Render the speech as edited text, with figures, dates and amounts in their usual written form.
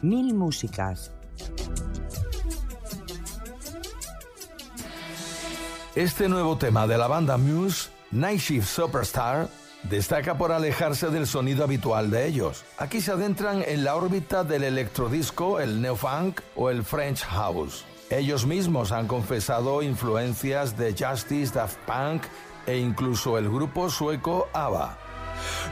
Mil músicas. Este nuevo tema de la banda Muse, Night Shift Superstar, destaca por alejarse del sonido habitual de ellos. Aquí se adentran en la órbita del electrodisco, el neofunk o el French House. Ellos mismos han confesado influencias de Justice, Daft Punk e incluso el grupo sueco ABBA.